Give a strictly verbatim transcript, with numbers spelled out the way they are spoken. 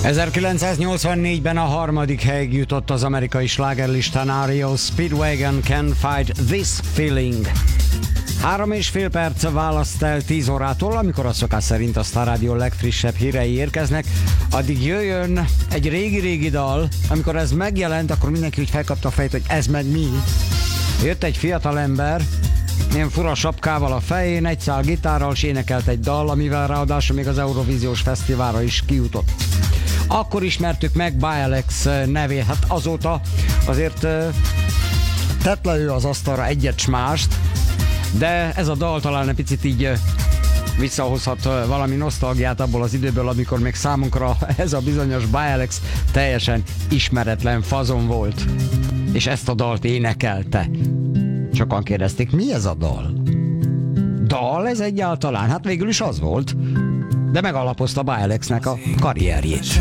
ezerkilencszáznyolcvannégyben a harmadik helyig jutott az amerikai slágerlistán er e o Speedwagon Can't Fight This Feeling. Három és fél perc választ el tíz órától, amikor a szokás szerint a Star Rádió legfrissebb hírei érkeznek. Addig jöjjön egy régi-régi dal, amikor ez megjelent, akkor mindenki úgy felkapta a fejét, hogy ez meg mi. Jött egy fiatal ember, ilyen fura sapkával a fején, egy szál gitárral, s énekelt egy dal, amivel ráadásul még az Eurovíziós Fesztiválra is kijutott. Akkor ismertük meg Bialex nevét, hát azóta azért tett le ő az asztalra egyet s mást, de ez a dal talán egy picit így visszahozhat valami nosztalgiát abból az időből, amikor még számunkra ez a bizonyos Bialex teljesen ismeretlen fazon volt. És ezt a dalt énekelte. Sokan kérdezték, mi ez a dal? Dal ez egyáltalán? Hát végül is az volt. De megalapozta Bialexnek a karrierjét.